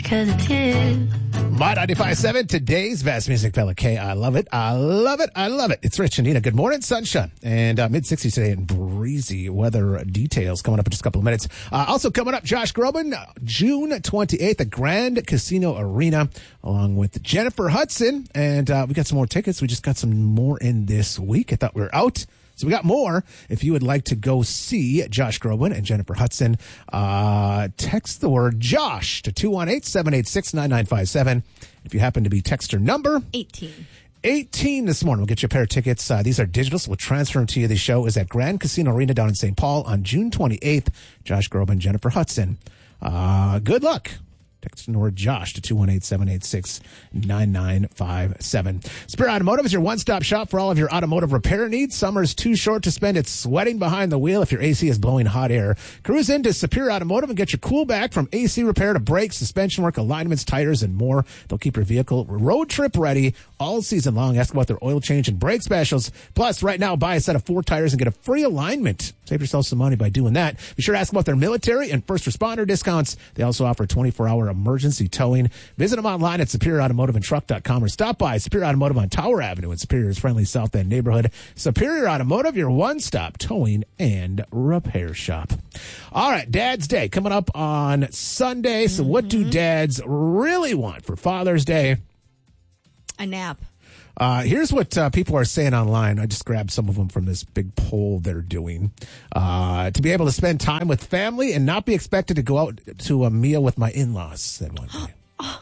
'cause it's his. My 95.7, today's best music, Fella K. I love it. I love it. I love it. It's Rich and Nina. Good morning, sunshine. And mid-60s today and breezy weather details coming up in just a couple of minutes. Also coming up, Josh Groban, June 28th at Grand Casino Arena, along with Jennifer Hudson. And we got some more tickets. We just got some more in this week. I thought we were out. So we got more. If you would like to go see Josh Groban and Jennifer Hudson, text the word Josh to 218-786-9957. If you happen to be texter number 18 this morning, we'll get you a pair of tickets. These are digital, so we'll transfer them to you. The show is at Grand Casino Arena down in St. Paul on June 28th. Josh Groban, Jennifer Hudson. Good luck. Text the word Josh to 218-786-9957. Superior Automotive is your one-stop shop for all of your automotive repair needs. Summer's too short to spend it sweating behind the wheel if your AC is blowing hot air. Cruise into Superior Automotive and get your cool back from AC repair to brakes, suspension work, alignments, tires, and more. They'll keep your vehicle road trip ready all season long. Ask about their oil change and brake specials. Plus, right now, buy a set of 4 tires and get a free alignment. Save yourself some money by doing that. Be sure to ask about their military and first responder discounts. They also offer 24-hour emergency towing. Visit them online at superiorautomotiveandtruck.com or stop by Superior Automotive on Tower Avenue in Superior's friendly South End neighborhood. Superior Automotive, your one-stop towing and repair shop. All right, Dad's Day coming up on Sunday. So what do dads really want for Father's Day? A nap. Here's what people are saying online. I just grabbed some of them from this big poll they're doing. To be able to spend time with family and not be expected to go out to a meal with my in-laws, said one day.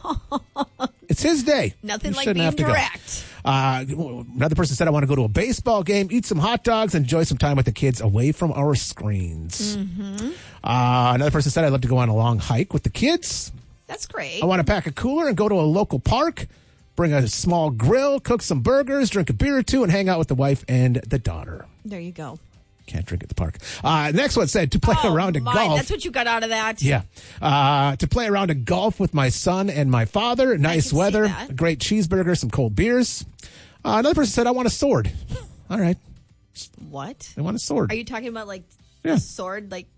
It's his day. Nothing like being direct. Another person said, I want to go to a baseball game, eat some hot dogs, enjoy some time with the kids away from our screens. Another person said, I'd love to go on a long hike with the kids. That's great. I want to pack a cooler and go to a local park. Bring a small grill, cook some burgers, drink a beer or two, and hang out with the wife and the daughter. There you go. Can't drink at the park. Next one said to play a round of golf. That's what you got out of that. Yeah. To play a round of golf with my son and my father. Nice weather, a great cheeseburger, some cold beers. Another person said, I want a sword. All right. What? I want a sword. Are you talking about like a sword? Like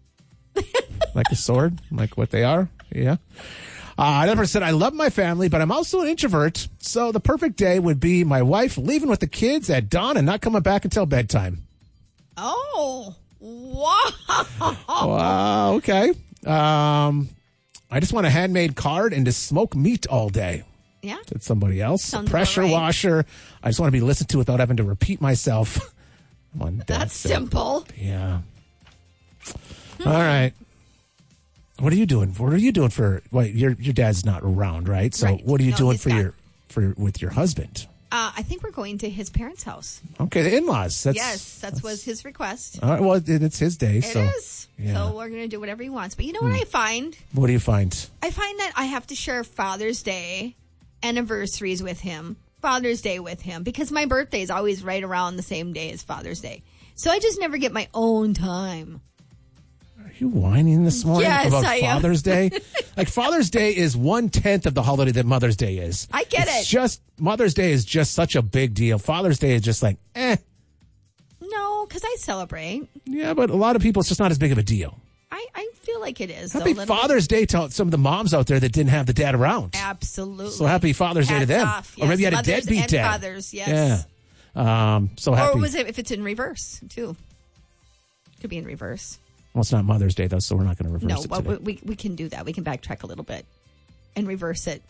a sword? Like what they are? Yeah. Another person said, I love my family, but I'm also an introvert. So the perfect day would be my wife leaving with the kids at dawn and not coming back until bedtime. Oh, wow. Wow, okay. I just want a handmade card and to smoke meat all day. Yeah. Said somebody else. Sounds a pressure right. washer. I just want to be listened to without having to repeat myself. That's simple. Yeah. All right. What are you doing? What are you doing for? Well, your dad's not around, right? So right. What are you doing with your husband? I think we're going to his parents' house. Okay, the in-laws. That was his request. All right, well, it's his day. It is. Yeah. So we're going to do whatever he wants. But you know what I find? What do you find? I find that I have to share Father's Day anniversaries with him, Father's Day with him, because my birthday is always right around the same day as Father's Day. So I just never get my own time. Are you whining this morning about Father's Day? Like, Father's Day is 1/10 of the holiday that Mother's Day is. I get it. Just Mother's Day is just such a big deal. Father's Day is just like, No, because I celebrate. Yeah, but a lot of people, it's just not as big of a deal. I feel like it is. Happy Father's Day to some of the moms out there that didn't have the dad around. Absolutely. So happy Father's Day to them. Off, yes. Or maybe you had Mothers a deadbeat and dad. Fathers, yes. Yeah. So happy. Or was it if it's in reverse, too? Could be in reverse. Well, it's not Mother's Day, though, so we're not going to reverse it today. We can do that. We can backtrack a little bit and reverse it.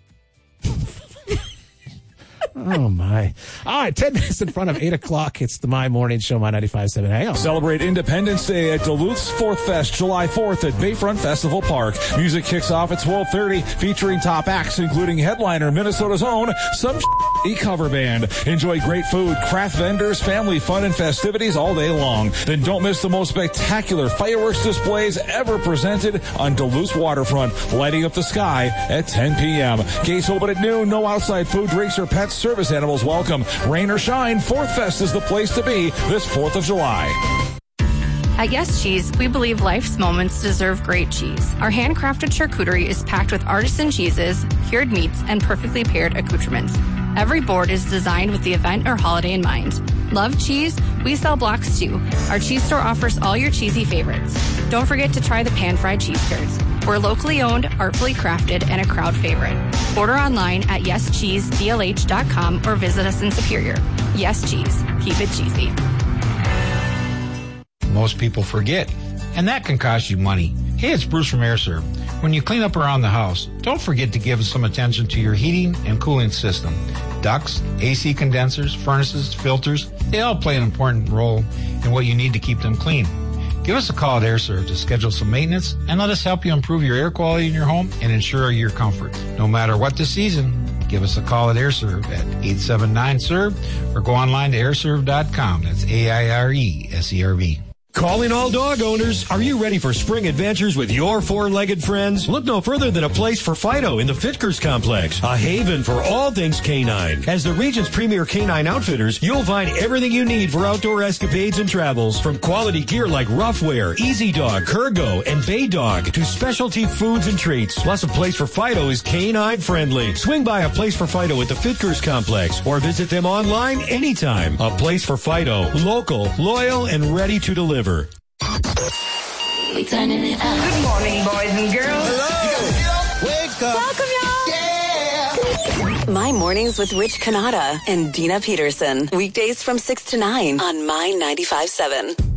Oh, my. All right, 10 minutes in front of 8 o'clock. It's the My Morning Show, My 95.7 AM. Celebrate Independence Day at Duluth's 4th Fest, July 4th at Bayfront Festival Park. Music kicks off at 12:30, featuring top acts, including headliner Minnesota's own Some Cover Band. Enjoy great food, craft vendors, family fun, and festivities all day long. Then don't miss the most spectacular fireworks displays ever presented on Duluth's waterfront, lighting up the sky at 10 p.m. Gates open at noon. No outside food, drinks, or pets. Service animals welcome. Rain or shine, 4th Fest is the place to be this 4th of July. At Yes Cheese, we believe life's moments deserve great cheese. Our handcrafted charcuterie is packed with artisan cheeses, cured meats, and perfectly paired accoutrements. Every board is designed with the event or holiday in mind. Love cheese? We sell blocks too. Our cheese store offers all your cheesy favorites. Don't forget to try the pan-fried cheese curds. We're locally owned, artfully crafted, and a crowd favorite. Order online at yescheesedlh.com or visit us in Superior. Yes Cheese. Keep it cheesy. Most people forget, and that can cost you money. Hey, it's Bruce from AirServe. When you clean up around the house, don't forget to give some attention to your heating and cooling system. Ducts, AC condensers, furnaces, filters, they all play an important role in what you need to keep them clean. Give us a call at AirServe to schedule some maintenance and let us help you improve your air quality in your home and ensure your comfort. No matter what the season, give us a call at AirServe at 879-SERVE or go online to airserve.com. That's AIRESERV. Calling all dog owners. Are you ready for spring adventures with your four-legged friends? Look no further than a place for Fido in the Fitkers Complex, a haven for all things canine. As the region's premier canine outfitters, you'll find everything you need for outdoor escapades and travels, from quality gear like Roughwear, Easy Dog, Kurgo, and Bay Dog, to specialty foods and treats. Plus, a place for Fido is canine friendly. Swing by a place for Fido at the Fitkers Complex or visit them online anytime. A place for Fido, local, loyal, and ready to deliver. We turning it up. Good morning, boys and girls. Hello. Wake up. Welcome, y'all. Yeah. My mornings with Rich Canada and Dina Peterson. Weekdays from 6 to 9 on My 95.7.